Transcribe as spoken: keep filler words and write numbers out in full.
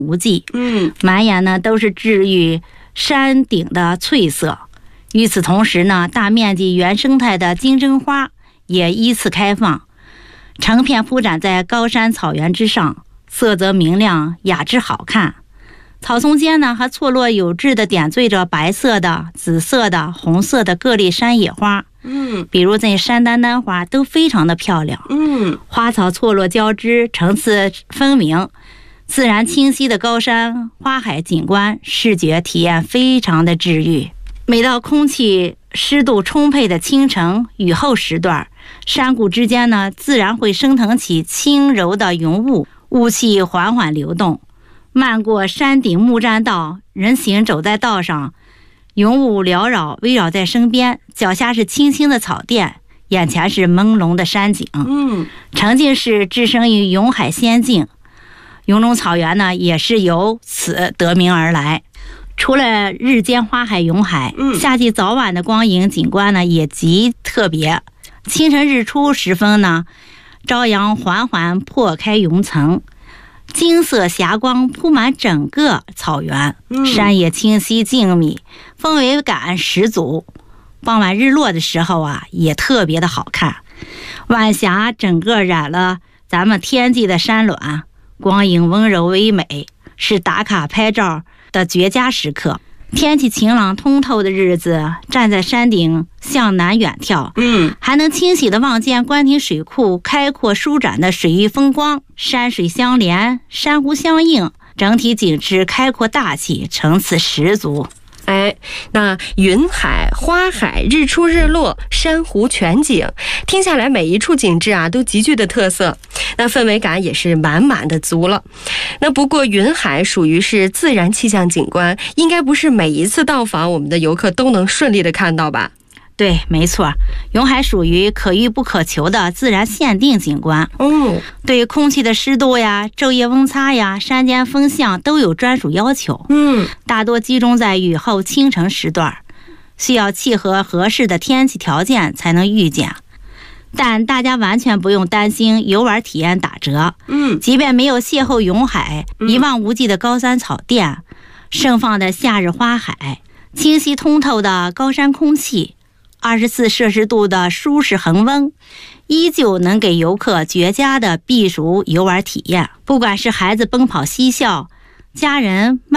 无际， 嗯， 满眼呢都是治愈山顶的翠色。与此同时呢，大面积原生态的金针花也依次开放，成片铺展在高山草原之上，色泽明亮，雅致好看。草丛间呢，还错落有致地点缀着白色的、紫色的、红色的各类山野花。 嗯， 比如这山丹丹花都非常的漂亮。 嗯， 花草错落交织，层次分明，自然清晰的高山花海景观，视觉体验非常的治愈。每到空气湿度充沛的清晨雨后时段，山谷之间呢，自然会升腾起轻柔的云雾，雾气缓缓流动，漫过山顶木栈道，人行走在道上，云雾缭绕围绕在身边，脚下是青青的草甸，眼前是朦胧的山景。 嗯， 沉浸式置身于云海仙境。云中草原呢，也是由此得名而来。除了日间花海云海， 嗯， 夏季早晚的光影景观呢也极特别。清晨日出时分呢，朝阳缓缓破开云层，金色霞光铺满整个草原， 嗯， 山野清晰静谧，氛围感十足。傍晚日落的时候啊，也特别的好看，晚霞整个染了咱们天际的山峦，光影温柔唯美，是打卡拍照的绝佳时刻。天气晴朗通透的日子，站在山顶向南远眺， 嗯， 还能清晰地望见官亭水库开阔舒展的水域风光，山水相连，珊瑚相映，整体景致开阔大气，层次十足。 哎，那云海、花海、日出日落、珊瑚全景，听下来每一处景致啊都极具的特色，那氛围感也是满满的足了。那不过云海属于是自然气象景观，应该不是每一次到访我们的游客都能顺利的看到吧？ 对，没错，云海属于可遇不可求的自然限定景观。 嗯， 对空气的湿度呀、昼夜温差呀、山间风向都有专属要求。 嗯， 大多集中在雨后清晨时段，需要契合合适的天气条件才能遇见。但大家完全不用担心游玩体验打折。 嗯， 即便没有邂逅云海、一望无际的高山草甸、盛放的夏日花海、清晰通透的高山空气，二十四摄氏度的舒适恒温，依旧能给游客绝佳的避暑游玩体验。不管是孩子奔跑嬉笑，家人